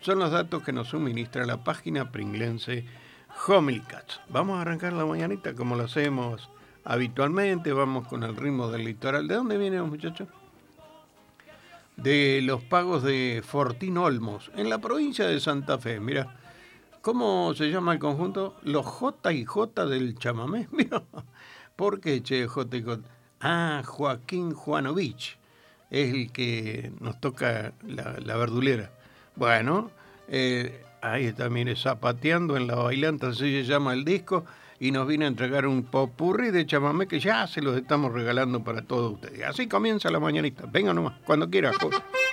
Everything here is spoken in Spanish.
son los datos que nos suministra la página pringlense Homily Cats. Vamos a arrancar la mañanita como lo hacemos habitualmente, vamos con el ritmo del litoral. ¿De dónde vienen, muchachos? De los pagos de Fortín Olmos, en la provincia de Santa Fe. Mira, ¿cómo se llama el conjunto? Los J y J del chamamé. Mira, ¿por qué, che, J y J? Ah, Joaquín Juanovich es el que nos toca la verdulera. Bueno, ahí está, mire, zapateando en la bailanta, así se llama el disco, y nos viene a entregar un popurrí de chamamé que ya se los estamos regalando para todos ustedes. Así comienza la mañanita. Venga nomás, cuando quiera.